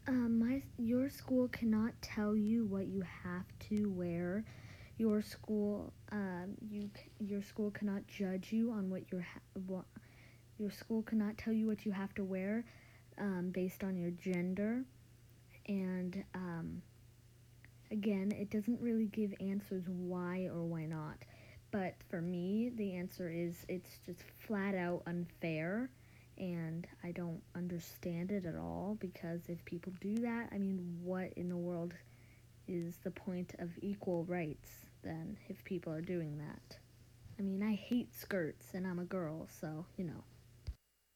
Your school cannot tell you what you have to wear. Your school cannot judge you on your school cannot tell you what you have to wear, based on your gender. And again, it doesn't really give answers why or why not. But for me, the answer is it's just flat out unfair, and I don't understand it at all, because if people do that, I mean, what in the world is the point of equal rights then if people are doing that? I mean, I hate skirts and I'm a girl, so,